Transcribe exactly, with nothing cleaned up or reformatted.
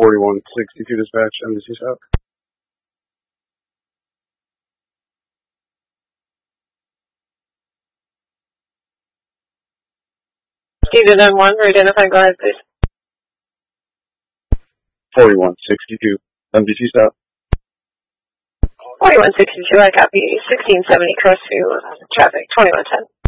forty-one sixty-two dispatch, M D C South. Steven M one, re-identify, go ahead, please. forty-one sixty-two, M D C South. forty-one sixty-two, I copy. sixteen seventy Crestview, traffic, twenty-one ten.